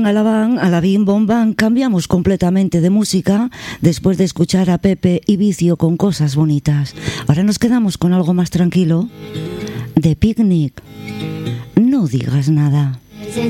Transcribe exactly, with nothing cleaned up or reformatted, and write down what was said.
A la van, a la bim bom bam, cambiamos completamente de música después de escuchar a Pepe y Vicio con Cosas Bonitas. Ahora nos quedamos con algo más tranquilo, de Picnic. No digas nada.